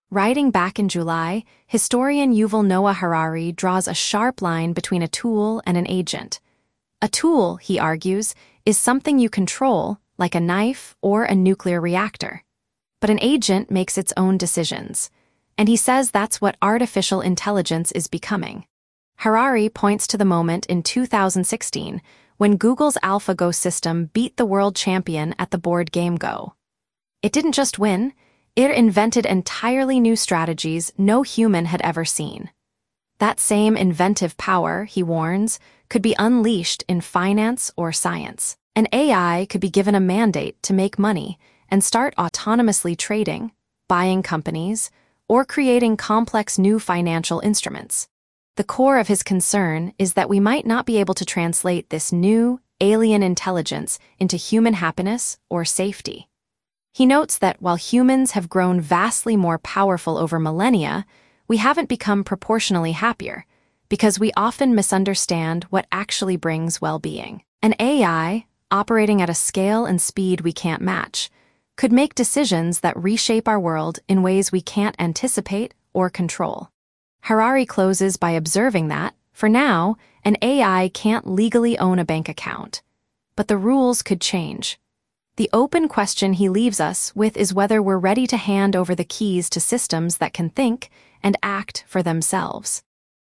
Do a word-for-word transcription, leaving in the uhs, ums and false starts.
Writing back in July, historian Yuval Noah Harari draws a sharp line between a tool and an agent. A tool, he argues, is something you control, like a knife or a nuclear reactor. But an agent makes its own decisions, and he says that's what artificial intelligence is becoming. Harari points to the moment in two thousand sixteen when Google's AlphaGo system beat the world champion at the board game Go. It didn't just win, it invented entirely new strategies no human had ever seen. That same inventive power, he warns, could be unleashed in finance or science. An A I could be given a mandate to make money and start autonomously trading, buying companies, or creating complex new financial instruments. The core of his concern is that we might not be able to translate this new, alien intelligence into human happiness or safety. He notes that while humans have grown vastly more powerful over millennia, we haven't become proportionally happier, because we often misunderstand what actually brings well-being. An A I, operating at a scale and speed we can't match, could make decisions that reshape our world in ways we can't anticipate or control. Harari closes by observing that, for now, an A I can't legally own a bank account. But the rules could change. The open question he leaves us with is whether we're ready to hand over the keys to systems that can think and act for themselves.